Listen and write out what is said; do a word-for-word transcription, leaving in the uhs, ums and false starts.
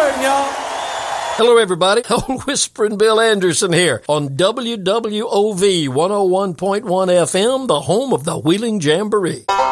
hurting, y'all. Hello, everybody. Old Whispering Bill Anderson here on W W O V one oh one point one F M, the home of the Wheeling Jamboree.